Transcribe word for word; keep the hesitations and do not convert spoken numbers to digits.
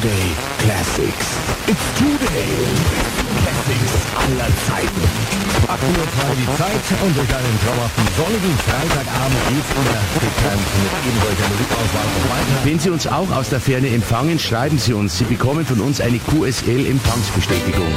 Today Classics. It's Today. Classics aller Zeiten. acht Uhr zwei die Zeit und durch einen traumhaften sonnigen Freitagabend geht's wieder bekannt mit ebensolcher Musikauswahl und weiter. Wenn Sie uns auch aus der Ferne empfangen, schreiben Sie uns. Sie bekommen von uns eine Q S L-Empfangsbestätigung.